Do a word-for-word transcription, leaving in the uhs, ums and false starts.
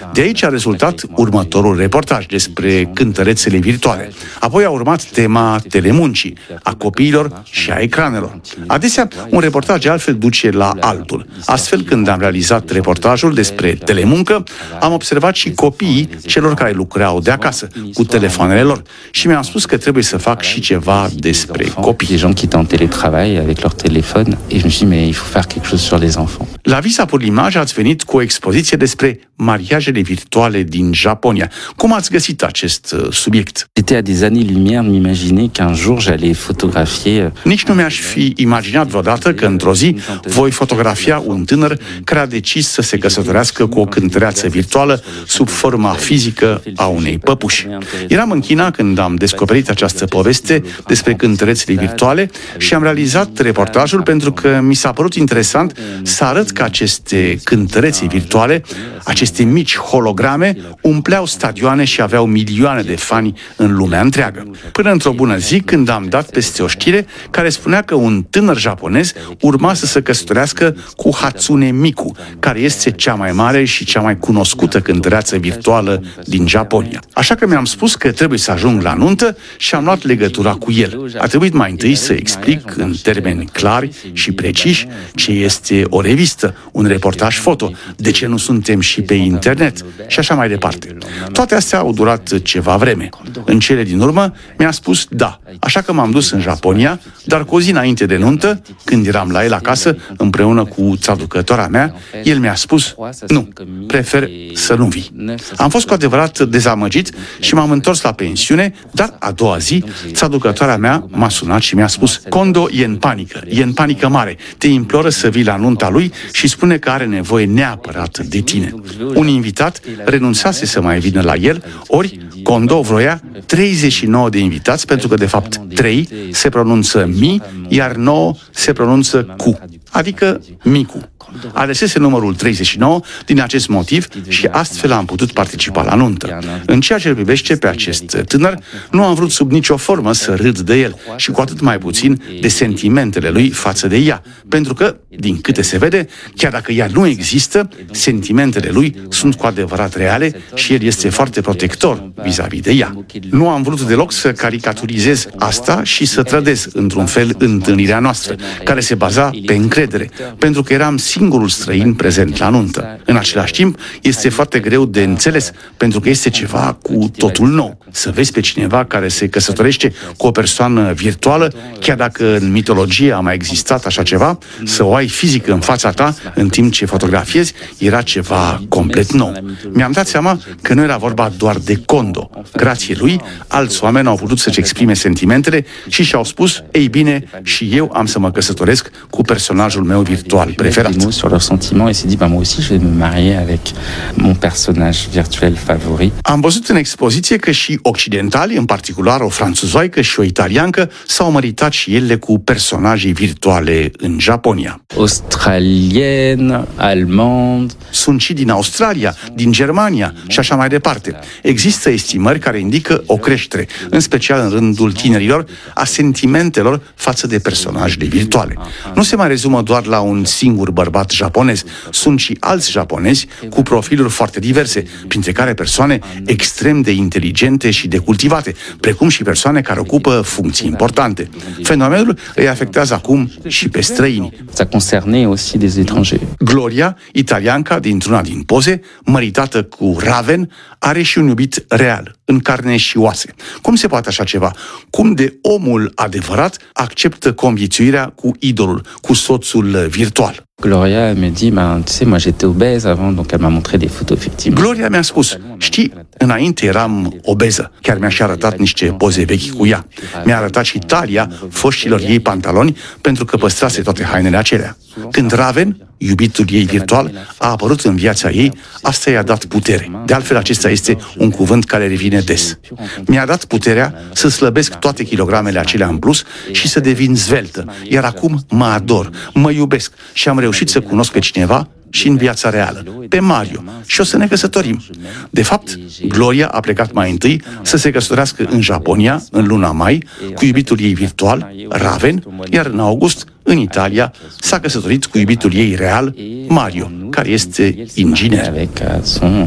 De aici a rezultat următorul reportaj despre cântărețele virtuale. Apoi a urmat tema telemuncii, a copiilor și a ecranelor. Adesea, un reportaj altfel duce la altul. Astfel, când am realizat reportajul despre telemuncă, am observat și copiii celor care lucrau de acasă, cu telefoanele lor. Și mi-am spus că trebuie să fac și ceva despre copii. Des gens qui étaient en télétravail avec leur téléphone et je me suis dit mais il faut faire quelque chose sur les enfants. La Visa pour l'image ați venit cu o expoziție despre mariajele virtuale din Japonia. Cum ați găsit acest uh, subiect? J'étais à des années-lumière de m'imaginer qu'un jour j'allais photographier. Nici nu mi-aș fi imaginat vreodată că într-o zi voi fotografia un tânăr care a decis să se căsătorească cu o cântăreață virtuală sub forma fizică a unei păpuși. Eram în China când am descoperit această poveste despre cântărețele virtuale și am realizat reportajul pentru că mi s-a părut interesant să arăt că aceste cântărețe virtuale, aceste mici holograme, umpleau stadioane și aveau milioane de fani în lumea întreagă. Până într-o bună zi, când am dat peste o știre care spunea că un tânăr japonez urma să se căsătorească cu Hatsune Miku, care este cea mai mare și cea mai cunoscută cântăreață virtuală din Japonia. Așa că mi-am spus că trebuie să ajung la nuntă și am luat legătura cu el. A trebuit mai întâi să explic în termeni clari și preciși ce este o revistă, un reportaj foto, de ce nu suntem și pe internet și așa mai departe. Toate astea au durat ceva vreme. În cele din urmă mi-a spus da, așa că m-am dus în Japonia, dar cu o zi înainte de nuntă, când eram la el acasă, împreună cu traducătoarea mea, el mi-a spus nu, prefer să nu vii. Am fost cu adevărat dezamăgit și m-am întors la pensiune, dar a doua zi, traducătoarea mea m-a sunat și mi-a spus Kondo e în panică, e în panică mare, te imploră să vii la nunta lui și spune că are nevoie neapărat de tine. Un invitat renunțase să mai vină la el, ori Kondo vroia treizeci și nouă de invitați, pentru că de fapt trei se pronunță mi, iar nouă se pronunță cu, adică micu. Alesese numărul treizeci și nouă din acest motiv și astfel am putut participa la nuntă. În ceea ce îl privește pe acest tânăr, nu am vrut sub nicio formă să râd de el și cu atât mai puțin de sentimentele lui față de ea, pentru că, din câte se vede, chiar dacă ea nu există, sentimentele lui sunt cu adevărat reale și el este foarte protector vis-a-vis de ea. Nu am vrut deloc să caricaturizez asta și să trădez într-un fel întâlnirea noastră, care se baza pe încredere, pentru că eram singurul străin prezent la nuntă. În același timp, este foarte greu de înțeles, pentru că este ceva cu totul nou. Să vezi pe cineva care se căsătorește cu o persoană virtuală, chiar dacă în mitologie a mai existat așa ceva, să o ai fizic în fața ta în timp ce fotografiezi, era ceva complet nou. Mi-am dat seama că nu era vorba doar de Kondo. Grație lui, alți oameni au putut să-și exprime sentimentele și și-au spus, ei bine, și eu am să mă căsătoresc cu personajul meu virtual preferat. Sur leurs sentiments et s'est dit bah moi aussi je vais me marier avec mon personnage virtuel favori. Am văzut în expoziție că și occidentali, în particular o franțuzoaică și o italiancă, s-au măritat și ele cu personaje virtuale în Japonia. Australienne, allemande. Sunt și din Australia, din Germania și așa mai departe. Există estimări care indică o creștere, în special în rândul tinerilor, a sentimentelor față de personajele virtuale. Nu se mai rezumă doar la un singur bărbat japonez. Sunt și alți japonezi cu profiluri foarte diverse, printre care persoane extrem de inteligente și de cultivate, precum și persoane care ocupă funcții importante. Fenomenul îi afectează acum și pe străini. Ça concernait aussi des étrangers. Gloria, italianca dintr-una din poze, măritată cu Raven, are și un iubit real, în carne și oase. Cum se poate așa ceva? Cum de omul adevărat acceptă conviețuirea cu idolul, cu soțul virtual? Gloria me dit, ben, tu sais, moi j'étais obèse avant, donc elle m'a montré des photos effectivement. Gloria mi-a spus, știi, înainte eram obeză, chiar mi-a și arătat niște poze vechi cu ea. Mi-a arătat și talia foștilor ei pantaloni, pentru că păstrase toate hainele acelea. Când Raven, iubitul ei virtual, a apărut în viața ei, asta i-a dat putere. De altfel, acesta este un cuvânt care revine des. Mi-a dat puterea să slăbesc toate kilogramele acelea în plus și să devin zveltă, iar acum mă ador, mă iubesc și am reușit să cunosc pe cineva și în viața reală, pe Mario, și o să ne căsătorim. De fapt, Gloria a plecat mai întâi să se căsătorească în Japonia, în luna mai, cu iubitul ei virtual, Raven, iar în august, în Italia, s-a căsătorit cu iubitul ei real, Mario, care este inginer.